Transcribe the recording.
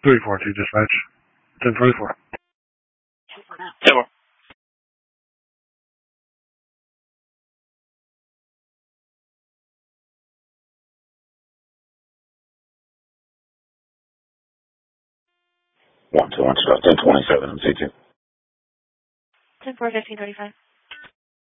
342 dispatch. 1044. 10-4. One, two, 1027 MC2. 10-4, 1535.